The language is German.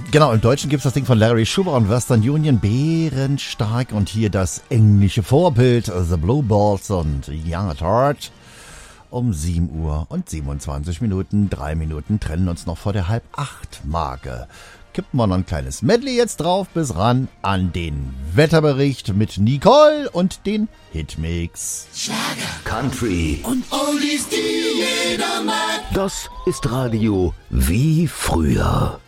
Genau, im Deutschen gibt es das Ding von Larry Schuber und Western Union, bärenstark. Und hier das englische Vorbild, The Blue Balls und Young at Heart. Um 7 Uhr und 27 Minuten, 3 Minuten trennen uns noch vor der Halb-8-Marke. Kippen wir noch ein kleines Medley jetzt drauf, bis ran an den Wetterbericht mit Nicole und den Hitmix. Schlager, Country und Oldies, die jeder mag. Das ist Radio wie früher.